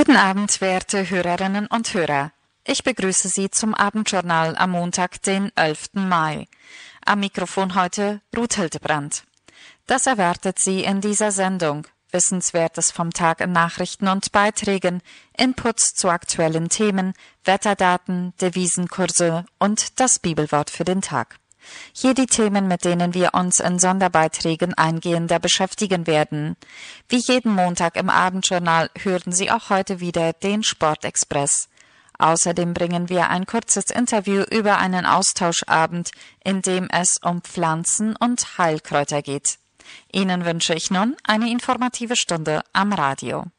Guten Abend, werte Hörerinnen und Hörer. Ich begrüße Sie zum Abendjournal am Montag, den 11. Mai. Am Mikrofon heute Ruth Hildebrand. Das erwartet Sie in dieser Sendung. Wissenswertes vom Tag in Nachrichten und Beiträgen, Inputs zu aktuellen Themen, Wetterdaten, Devisenkurse und das Bibelwort für den Tag. Hier die Themen, mit denen wir uns in Sonderbeiträgen eingehender beschäftigen werden. Wie jeden Montag im Abendjournal hören Sie auch heute wieder den Sportexpress. Außerdem bringen wir ein kurzes Interview über einen Austauschabend, in dem es um Pflanzen und Heilkräuter geht. Ihnen wünsche ich nun eine informative Stunde am Radio.